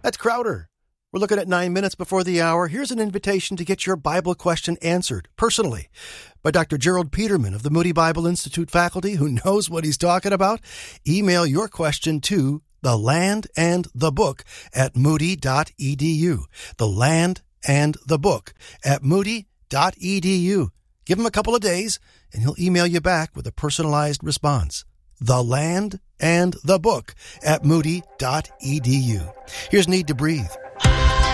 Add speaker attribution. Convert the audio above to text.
Speaker 1: That's Crowder. We're looking at 9 minutes before the hour. Here's an invitation to get your Bible question answered personally by Dr. Gerald Peterman of the Moody Bible Institute faculty who knows what he's talking about. Email your question to The Land and the Book at moody.edu. The Land and the Book at moody.edu. Give him a couple of days and he'll email you back with a personalized response. The Land and the Book at moody.edu. Here's Need to Breathe.